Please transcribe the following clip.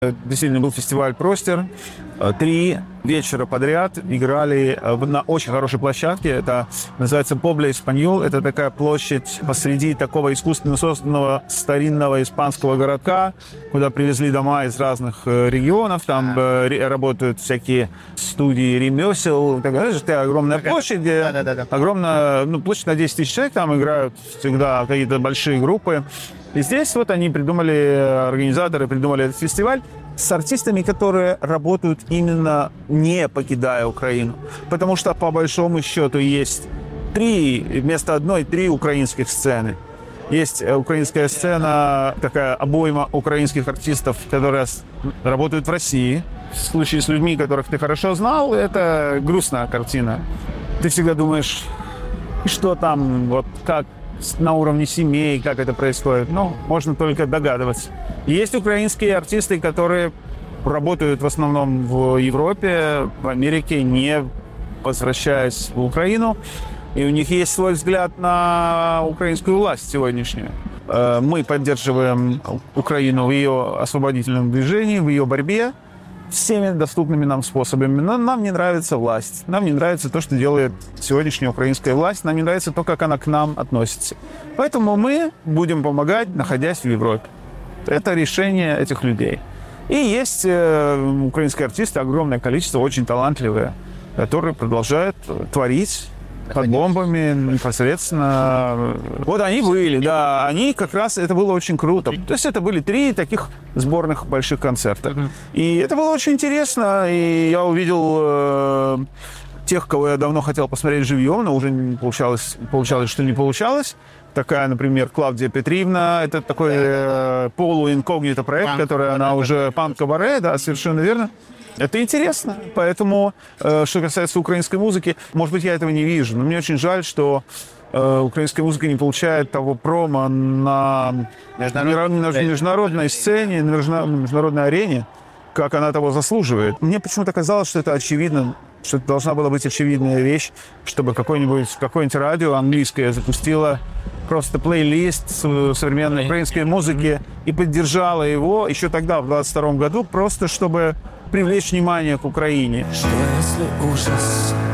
Действительно, был фестиваль «Простер». 3 вечера подряд играли на очень хорошей площадке. Это называется Побля Испаньол. Это такая площадь посреди такого искусственно созданного старинного испанского городка, куда привезли дома из разных регионов. Там работают всякие студии ремесел. Такая огромная площадь, где огромная, площадь на 10 тысяч человек. Там играют всегда какие-то большие группы. И здесь вот они организаторы придумали этот фестиваль с артистами, которые работают именно не покидая Украину. Потому что, по большому счету, есть вместо одной 3 украинских сцены. Есть украинская сцена, такая обойма украинских артистов, которые работают в России. В случае с людьми, которых ты хорошо знал, это грустная картина. Ты всегда думаешь, что там, вот как на уровне семей, как это происходит. Можно только догадываться. Есть украинские артисты, которые работают в основном в Европе, в Америке, не возвращаясь в Украину. И у них есть свой взгляд на украинскую власть сегодняшнюю. Мы поддерживаем Украину в ее освободительном движении, в ее борьбе всеми доступными нам способами. Но нам не нравится власть. Нам не нравится то, что делает сегодняшняя украинская власть. Нам не нравится то, как она к нам относится. Поэтому мы будем помогать, находясь в Европе. Это решение этих людей. И есть украинские артисты, огромное количество, очень талантливые, которые продолжают творить под бомбами непосредственно. Вот они были, да. Они как раз, это было очень круто. То есть это были 3 таких сборных больших концерта. И это было очень интересно. И я увидел тех, кого я давно хотел посмотреть живьем, но уже не получалось, что не получалось. Такая, например, Клавдия Петриевна. Это такой полуинкогнито проект, который она уже панк-кабаре, да, совершенно верно. Это интересно. Поэтому, что касается украинской музыки, может быть, я этого не вижу, но мне очень жаль, что украинская музыка не получает того промо на международной сцене, на международной арене, как она того заслуживает. Мне почему-то казалось, что это очевидно, что это должна была быть очевидная вещь, чтобы какое-нибудь радио английское запустило просто плейлист современной украинской музыки и поддержало его еще тогда, в 22 году, просто чтобы привлечь внимание к Украине. Что если ужас